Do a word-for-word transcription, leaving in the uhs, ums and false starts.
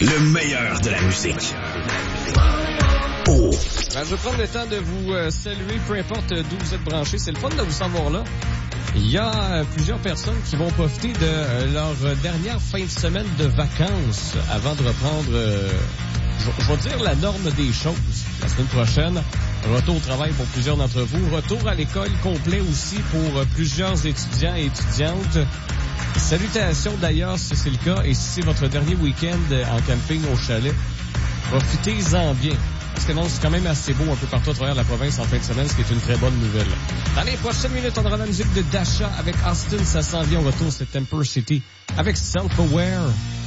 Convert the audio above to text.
Le meilleur de la musique. Oh. Ben, je vais prendre le temps de vous euh, saluer, peu importe d'où vous êtes branchés. C'est le fun de vous savoir là. Il y a euh, plusieurs personnes qui vont profiter de euh, leur dernière fin de semaine de vacances avant de reprendre, euh, je, je vais dire, la norme des choses. La semaine prochaine, retour au travail pour plusieurs d'entre vous. Retour à l'école complet aussi pour euh, plusieurs étudiants et étudiantes. Salutations d'ailleurs si c'est le cas et si c'est votre dernier week-end en camping au chalet, profitez-en bien. Parce que non, c'est quand même assez beau un peu partout à travers la province en fin de semaine, ce qui est une très bonne nouvelle. Dans les prochaines minutes, on aura la musique de Dasha avec Austin. Ça s'en vient, on retourne, c'est Temper City avec Self-Aware.